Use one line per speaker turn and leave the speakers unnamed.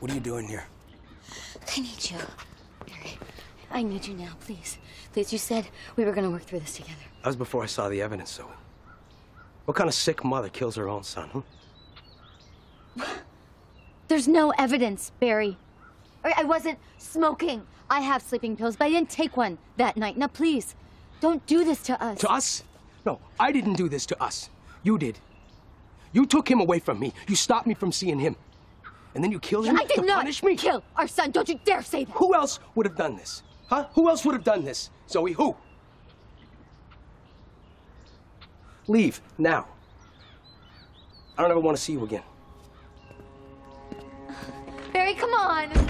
What are you doing here?
I need you. Barry, I need you now, please. Please, you said we were gonna work through this together.
That was before I saw the evidence, Zoe. What kind of sick mother kills her own son, huh?
There's no evidence, Barry. I wasn't smoking. I have sleeping pills, but I didn't take one that night. Now, please, don't do this to us.
To us? No, I didn't do this to us. You did. You took him away from me. You stopped me from seeing him. And then you killed him
I did
to
not
punish me?
kill our son. Don't you dare say that.
Who else would have done this? Huh? Who else would have done this? Zoe, who? Leave, now. I don't ever want to see you again.
Barry, come on.